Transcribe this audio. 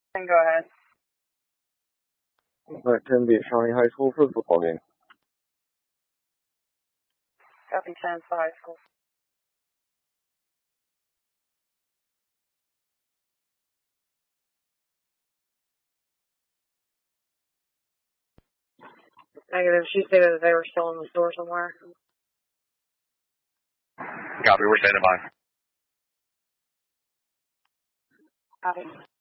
Go ahead. 10B, Shawnee High School, for the football game. Copy 10 for high school. Negative. She stated that they were still in the store somewhere. Copy, we're standing by. Copy.